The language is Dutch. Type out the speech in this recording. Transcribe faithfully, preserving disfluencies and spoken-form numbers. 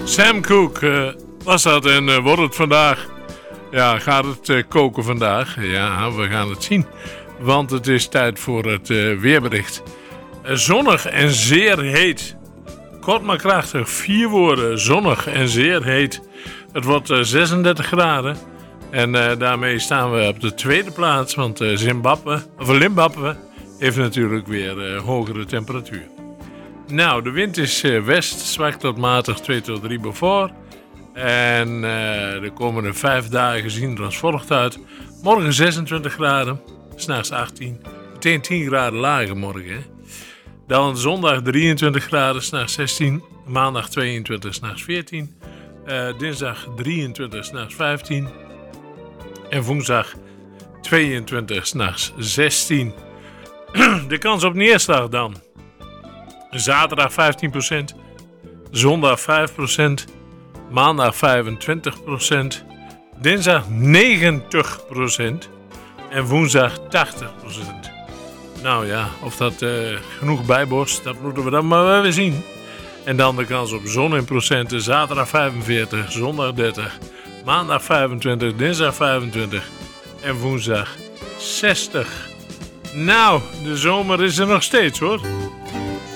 Sam Cooke uh, was dat en uh, wordt het vandaag? Ja, gaat het uh, koken vandaag? Ja, we gaan het zien. Want het is tijd voor het uh, weerbericht. Uh, zonnig en zeer heet. Kort maar krachtig, vier woorden. Zonnig en zeer heet. Het wordt uh, zesendertig graden. En uh, daarmee staan we op de tweede plaats. Want uh, Zimbabwe, of Limbabwe heeft natuurlijk weer uh, hogere temperatuur. Nou, de wind is uh, west, zwak tot matig twee tot drie Beaufort. En uh, de komende vijf dagen zien er als volgt uit. Morgen zesentwintig graden, 's nachts achttien. Meteen tien graden lager morgen. Hè? Dan zondag drieëntwintig graden, 's nachts zestien. Maandag tweeëntwintig, 's nachts veertien. Uh, dinsdag drieëntwintig, 's nachts vijftien. En woensdag tweeëntwintig, 's nachts zestien. De kans op neerslag dan. Zaterdag vijftien procent. Zondag vijf procent. Maandag vijfentwintig procent. Dinsdag negentig procent. En woensdag tachtig procent. Nou ja, of dat uh, genoeg bijborst, dat moeten we dan maar weer zien. En dan de kans op zon in procenten. Zaterdag vijfenveertig, zondag dertig. Maandag vijfentwintig, dinsdag vijfentwintig. En woensdag zestig. Nou, de zomer is er nog steeds hoor.